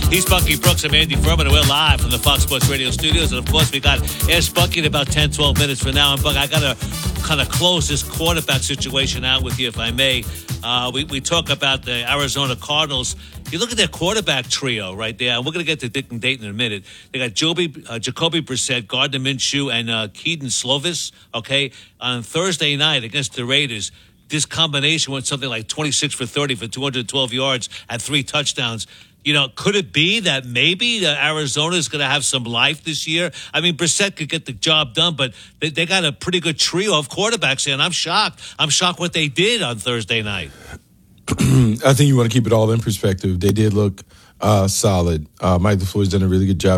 He's Bucky Brooks. I'm Andy Furman, and we're live from the Fox Sports Radio studios. And, of course, we got Ask Bucky in about 10, 12 minutes from now. And, Buck, I got to kind of close this quarterback situation out with you, if I may. We talk about the Arizona Cardinals. You look at their quarterback trio right there, and we're going to get to Dick and Dayton in a minute. They got Jacoby Brissett, Gardner Minshew, and Keaton Slovis, okay? On Thursday night against the Raiders, this combination went something like 26 for 30 for 212 yards and 3 touchdowns. You know, could it be that maybe Arizona is going to have some life this year? I mean, Brissett could get the job done, but they got a pretty good trio of quarterbacks here, and I'm shocked. I'm shocked what they did on Thursday night. I think you want to keep it all in perspective. They did look solid. Mike LaFleur's done a really good job